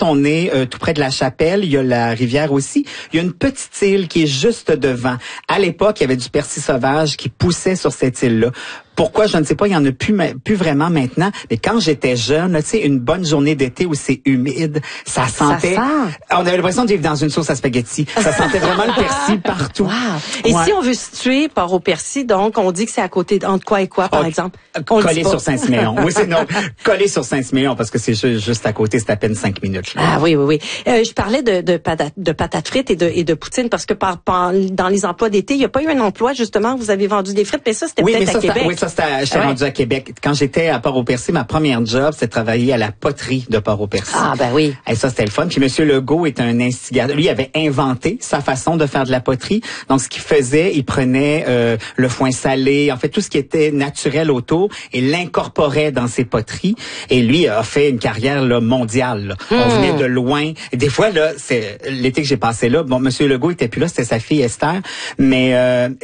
on est tout près de la chapelle, il y a la rivière aussi. Il y a une petite île qui est juste devant. À l'époque, il y avait du persil sauvage qui poussait sur cette île-là. Pourquoi, je ne sais pas, il y en a plus vraiment maintenant. Mais quand j'étais jeune, tu sais, une bonne journée d'été où c'est humide, ça sentait... On avait l'impression de vivre dans une sauce à spaghetti. Ça sentait vraiment le persil partout. Wow. Et si on veut situer Port-au-Percy, donc, on dit que c'est à côté entre quoi et quoi, par exemple? Collé sur Saint-Siméon. Oui, c'est non. Collé sur Saint-Siméon, parce que c'est juste à côté, c'est à peine 5 minutes. Là. Ah oui. Je parlais de patates frites et de poutine, parce que dans les emplois d'été, il n'y a pas eu un emploi, justement, où vous avez vendu des frites, mais ça, c'était peut-être à Québec. Oui, j'étais rendu à Québec. Quand j'étais à Port-au-Percy, ma première job, c'était de travailler à la poterie de Port-au-Percy. Ah, ben oui. Et ça, c'était le fun. Puis Monsieur Legault est un instigateur. Lui, il avait inventé sa façon de faire de la poterie. Donc, ce qu'il faisait, il prenait le foin salé, en fait, tout ce qui était naturel autour, et l'incorporait dans ses poteries. Et lui a fait une carrière là, mondiale. Là. On venait de loin. Et des fois, là, c'est l'été que j'ai passé là. Bon, Monsieur Legault était plus là, c'était sa fille Esther. Mais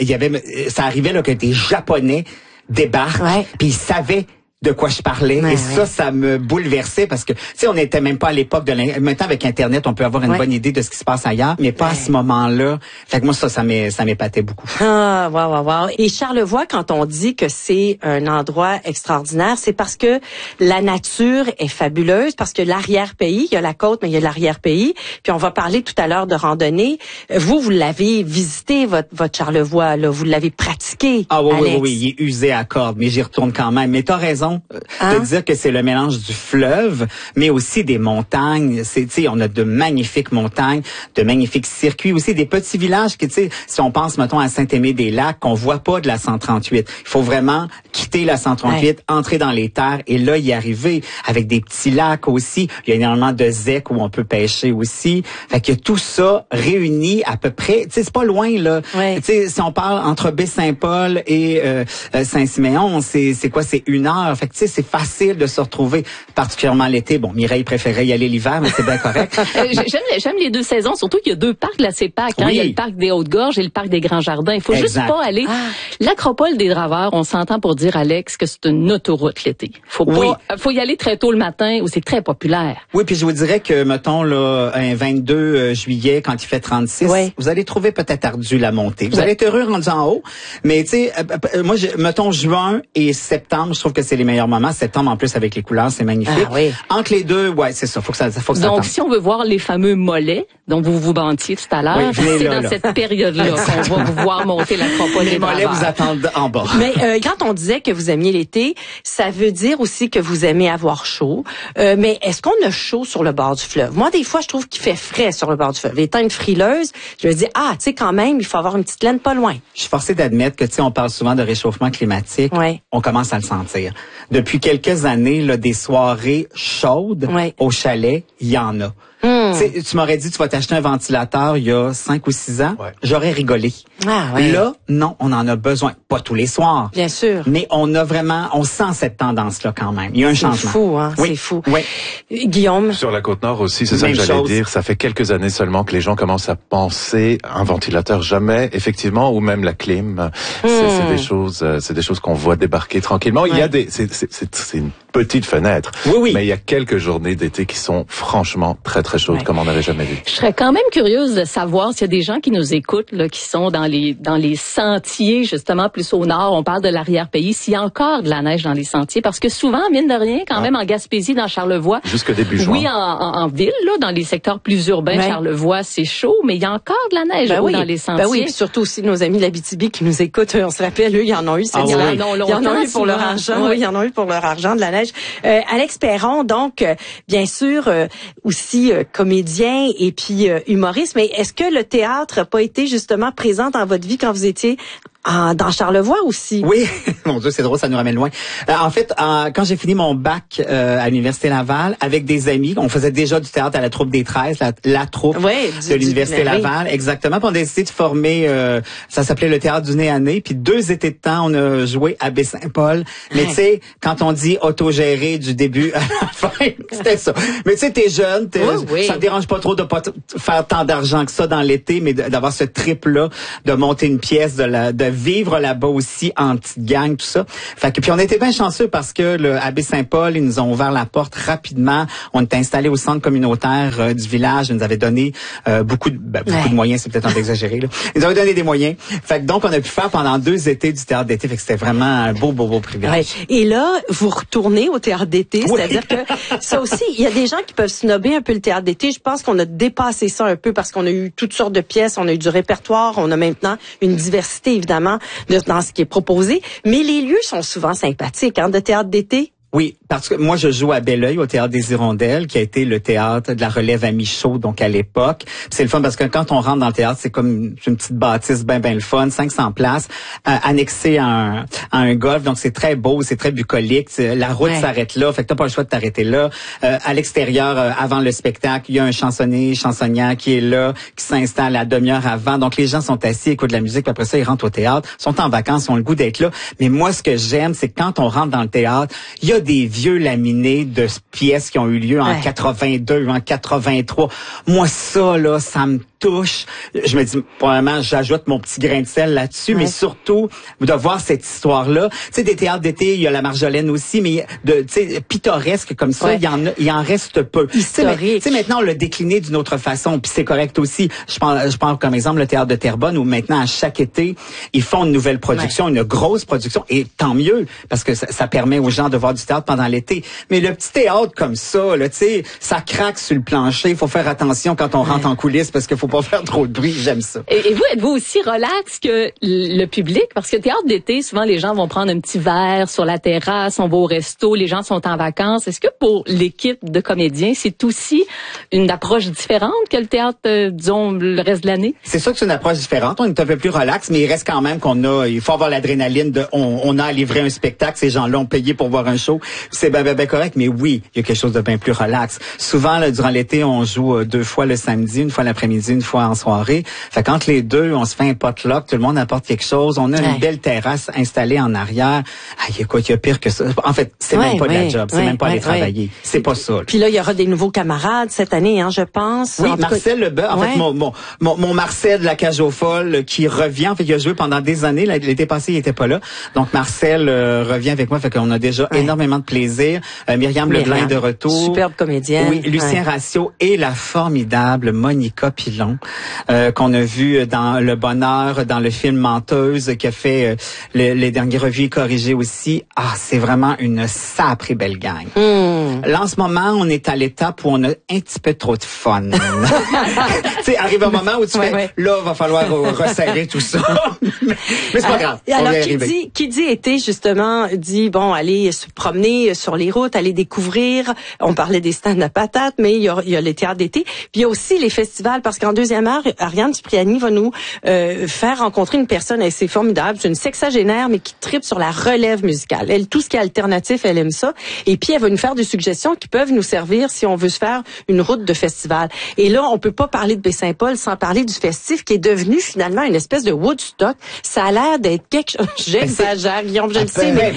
ça arrivait là que des Japonais débarquent, puis ils savaient de quoi je parlais. Et ça me bouleversait parce que, tu sais, on n'était même pas à l'époque de maintenant avec Internet, on peut avoir une bonne idée de ce qui se passe ailleurs, mais pas à ce moment-là. Fait que moi, ça m'épatait beaucoup. Ah, wow. Et Charlevoix, quand on dit que c'est un endroit extraordinaire, c'est parce que la nature est fabuleuse, parce que l'arrière-pays, il y a la côte, mais il y a l'arrière-pays. Puis on va parler tout à l'heure de randonnée. Vous l'avez visité, votre Charlevoix, là. Vous l'avez pratiqué, Ah Alex. Oui, il est usé à corde, mais j'y retourne quand même. Mais t'as raison de dire que c'est le mélange du fleuve, mais aussi des montagnes. Tu sais, on a de magnifiques montagnes, de magnifiques circuits, aussi des petits villages que, tu sais, si on pense, mettons, à Saint-Aimé-des-Lacs, qu'on voit pas de la 138. Il faut vraiment quitter la 138, entrer dans les terres et là, y arriver avec des petits lacs aussi. Il y a énormément de zecs où on peut pêcher aussi. Fait que tout ça réuni à peu près, tu sais, c'est pas loin, là. Tu sais, si on parle entre Baie-Saint-Paul et Saint-Siméon, c'est quoi? C'est 1 heure. Fait que, tu sais, c'est facile de se retrouver, particulièrement l'été. Bon, Mireille préférait y aller l'hiver, mais c'est bien correct. J'aime les 2 saisons, surtout qu'il y a 2 parcs de la CEPAC. Il y a le parc des Hautes-Gorges et le parc des Grands Jardins. Il faut juste pas aller. L'Acropole des Draveurs, on s'entend pour dire, Alex, que c'est une autoroute l'été. Faut y aller très tôt le matin où c'est très populaire. Oui, puis je vous dirais que, mettons, là, un 22 juillet, quand il fait 36, vous allez trouver peut-être ardu la montée. Vous allez être heureux rendu en haut, mais tu sais, moi, mettons juin et septembre, je trouve que c'est les meilleurs moments. Septembre, en plus, avec les couleurs, c'est magnifique. Entre les deux, c'est ça. Faut que ça Donc, si on veut voir les fameux mollets dont vous vous vantiez tout à l'heure, c'est dans cette période-là qu'on va vous voir monter l'Acropole. Les mollets vous attendent en bas. Mais quand on disait que vous aimiez l'été, ça veut dire aussi que vous aimez avoir chaud. Mais est-ce qu'on a chaud sur le bord du fleuve? Moi, des fois, je trouve qu'il fait frais sur le bord du fleuve. Étant une frileuse, je me dis, tu sais, quand même, il faut avoir une petite laine pas loin. Je suis forcée d'admettre que, tu sais, on parle souvent de réchauffement climatique. On commence à le sentir. Depuis quelques années, là, des soirées chaudes au chalet, il y en a. Tu m'aurais dit, tu vas t'acheter un ventilateur il y a 5 ou 6 ans. J'aurais rigolé. Là, non, on en a besoin. Pas tous les soirs. Bien sûr. Mais on sent cette tendance-là quand même. Il y a un changement. C'est fou, hein? C'est fou. Guillaume? Sur la Côte-Nord aussi, c'est ça que j'allais dire. Ça fait quelques années seulement que les gens commencent à penser un ventilateur jamais, effectivement, ou même la clim. C'est des choses qu'on voit débarquer tranquillement. Il y a c'est une petite fenêtre. Mais il y a quelques journées d'été qui sont franchement très, très chaudes, comme on n'avait jamais vu. Je serais quand même curieuse de savoir s'il y a des gens qui nous écoutent, là, qui sont dans les sentiers, justement, plus au nord. On parle de l'arrière-pays. S'il y a encore de la neige dans les sentiers, parce que souvent, mine de rien, quand même, en Gaspésie, dans Charlevoix. Jusque début juin. Oui, en ville, là, dans les secteurs plus urbains, Charlevoix, c'est chaud, mais il y a encore de la neige dans les sentiers. Oui, puis surtout aussi nos amis de l'Abitibi qui nous écoutent. On se rappelle, eux, ils en ont eu. Ils en ont eu pour leur argent. Oui, ils en ont eu pour leur argent de la neige. Alex Perron, donc, bien sûr, aussi comédien et puis humoriste, mais est-ce que le théâtre n'a pas été justement présent dans votre vie quand vous étiez dans Charlevoix aussi? Oui, mon Dieu, c'est drôle, ça nous ramène loin. En fait, quand j'ai fini mon bac à l'Université Laval, avec des amis, on faisait déjà du théâtre à la troupe des 13, la troupe de l'Université Laval, exactement. Puis on a décidé de former, ça s'appelait le théâtre du nez à nez, puis 2 étés de temps, on a joué à Baie-Saint-Paul. Mais tu sais, quand on dit autogéré du début à la fin, c'était ça. Mais tu sais, t'es jeune, ça te dérange pas trop de pas faire tant d'argent que ça dans l'été, mais d'avoir ce trip-là, de monter une pièce de vivre là-bas aussi en petite gang, tout ça. Fait que puis on était bien chanceux parce que le Baie-Saint-Paul, ils nous ont ouvert la porte rapidement. On était installés au centre communautaire du village. Ils nous avaient donné beaucoup de moyens, c'est peut-être un peu exagéré, là. Ils nous avaient donné des moyens. Fait que donc on a pu faire pendant 2 étés du théâtre d'été. Fait que c'était vraiment un beau privilège. Ouais. Et là, vous retournez au théâtre d'été, c'est-à-dire que ça aussi, il y a des gens qui peuvent snobber un peu le théâtre d'été. Je pense qu'on a dépassé ça un peu parce qu'on a eu toutes sortes de pièces, on a eu du répertoire, on a maintenant une diversité évidemment dans ce qui est proposé. Mais les lieux sont souvent sympathiques, de théâtre d'été. Oui, parce que moi, je joue à Belleuil, au Théâtre des Hirondelles, qui a été le théâtre de la relève à Michaud, donc à l'époque. C'est le fun parce que quand on rentre dans le théâtre, c'est comme une petite bâtisse ben le fun, 500 places, annexée à un golf, donc c'est très beau, c'est très bucolique. La route s'arrête là, fait que t'as pas le choix de t'arrêter là. À l'extérieur, avant le spectacle, il y a un chansonnière qui est là, qui s'installe à demi-heure avant. Donc les gens sont assis, écoutent de la musique, puis après ça, ils rentrent au théâtre, sont en vacances, ils ont le goût d'être là. Mais moi, ce que j'aime, c'est quand on rentre dans le théâtre, il y a des vieux laminés de pièces qui ont eu lieu en 82, en 83. Moi, ça, là, ça me touche. Je me dis, probablement, j'ajoute mon petit grain de sel là-dessus, mais surtout, de voir cette histoire-là. Tu sais, des théâtres d'été, il y a la Marjolaine aussi, mais tu sais, pittoresque comme ça, il en reste peu. Historique. Tu sais, maintenant, on l'a décliné d'une autre façon, puis c'est correct aussi. Je prends comme exemple le théâtre de Terrebonne, où maintenant, à chaque été, ils font une nouvelle production, une grosse production, et tant mieux, parce que ça permet aux gens de voir du théâtre pendant l'été. Mais le petit théâtre comme ça, là, tu sais, ça craque sur le plancher, il faut faire attention quand on rentre en coulisses, parce qu'il faut pas faire trop de bruit, j'aime ça. Et vous, êtes-vous aussi relax que le public? Parce que théâtre d'été, souvent, les gens vont prendre un petit verre sur la terrasse, on va au resto, les gens sont en vacances. Est-ce que pour l'équipe de comédiens, c'est aussi une approche différente que le théâtre, disons, le reste de l'année? C'est sûr que c'est une approche différente. On est un peu plus relax, mais il reste quand même il faut avoir l'adrénaline on a à livrer un spectacle, ces gens-là ont payé pour voir un show. C'est ben correct, mais oui, il y a quelque chose de bien plus relax. Souvent, là, durant l'été, on joue 2 fois le samedi, une fois l'après-midi, une fois en soirée. Fait qu'entre les deux, on se fait un potluck, tout le monde apporte quelque chose. On a une belle terrasse installée en arrière. Il y a pire que ça. En fait, c'est même pas de la job, c'est même pas aller travailler. C'est pas ça. Là. Puis là, il y aura des nouveaux camarades cette année, je pense. Oui, Marcel Leboeuf. En fait, mon Marcel de la Cage aux Folles qui revient. En fait, il a joué pendant des années. L'été passé, il était pas là. Donc, Marcel revient avec moi. Fait qu'on a déjà énormément de plaisir. Myriam Leblanc de retour. Superbe comédienne. Oui, Lucien Ratio et la formidable Monica Pilon, qu'on a vu dans Le Bonheur, dans le film Menteuse, qui a fait les derniers revues corrigées aussi. C'est vraiment une sacrée belle gang. Là, en ce moment, on est à l'étape où on a un petit peu trop de fun. Tu sais, arrive un moment où tu fais, là, va falloir resserrer tout ça. mais c'est pas grave. Alors, qui dit été, justement, dit, aller se promener sur les routes, aller découvrir. On parlait des stands à patates, mais il y a les théâtres d'été. Puis il y a aussi les festivals, parce qu'en deuxième heure, Ariane Cipriani va nous faire rencontrer une personne assez formidable. C'est une sexagénaire, mais qui tripe sur la relève musicale. Elle, tout ce qui est alternatif, elle aime ça. Et puis, elle va nous faire des suggestions qui peuvent nous servir si on veut se faire une route de festival. Et là, on peut pas parler de Baie-Saint-Paul sans parler du festif qui est devenu finalement une espèce de Woodstock. Ça a l'air d'être quelque chose... J'exagère, Guillaume, je le sais, mais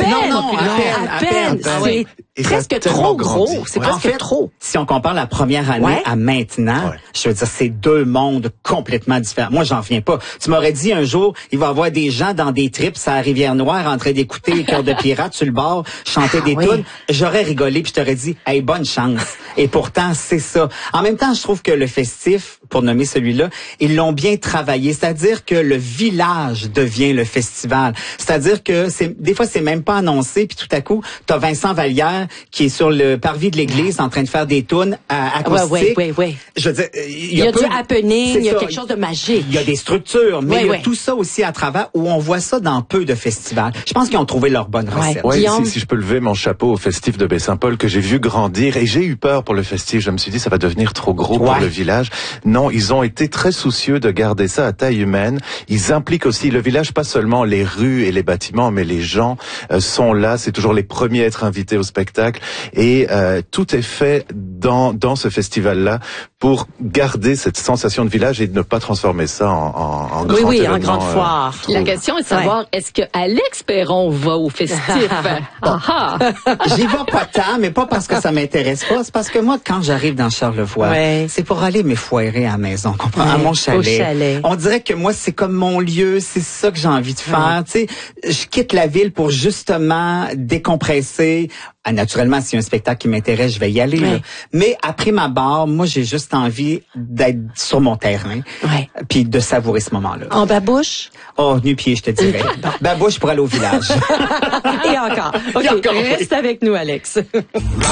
à peine. C'est presque trop gros. C'est presque trop. Si on compare la première année à maintenant, je veux dire, c'est 2 mondes complètement différents. Moi, j'en reviens pas. Tu m'aurais dit un jour, il va y avoir des gens dans des trips à la Rivière-Noire en train d'écouter les Cœurs de Pirates sur le bord, chanter des tunes. J'aurais rigolé puis je t'aurais dit, hey, bonne chance. Et pourtant, c'est ça. En même temps, je trouve que le festif, pour nommer celui-là, ils l'ont bien travaillé. C'est-à-dire que le village devient le festival. C'est-à-dire que des fois, c'est même pas annoncé puis tout à coup, t'as Vincent Vallière qui est sur le parvis de l'église en train de faire des tunes acoustiques. Oui. Je veux dire, il y a du happening, il y a quelque chose de magique. Il y a des structures, mais il y a tout ça aussi à travers où on voit ça dans peu de festivals. Je pense qu'ils ont trouvé leur bonne recette. Si je peux lever mon chapeau au festif de Baie-Saint-Paul que j'ai vu grandir et j'ai eu peur pour le festif. Je me suis dit ça va devenir trop gros pour le village. Non, ils ont été très soucieux de garder ça à taille humaine. Ils impliquent aussi le village, pas seulement les rues et les bâtiments, mais les gens sont là. C'est toujours les premiers à être invités au spectacle et tout est fait dans ce festival-là pour garder cette sensation de village et de ne pas transformer ça en grand événement. En grande foire. La question est de savoir, est-ce que Alex Perron va au festif? J'y vais pas tant, mais pas parce que ça m'intéresse pas. C'est parce que moi, quand j'arrive dans Charlevoix, c'est pour aller m'effoirer à la maison, comprends? À mon chalet. Au chalet. On dirait que moi, c'est comme mon lieu, c'est ça que j'ai envie de faire. Tu sais, je quitte la ville pour justement décompresser. Ah, naturellement, s'il y a un spectacle qui m'intéresse, je vais y aller. Là. Mais après ma barre, moi, j'ai juste envie d'être sur mon terrain, puis de savourer ce moment-là. En babouche? Oh, nu-pied, je te dirais. Babouche pour aller au village. Et encore. OK, reste avec nous, Alex.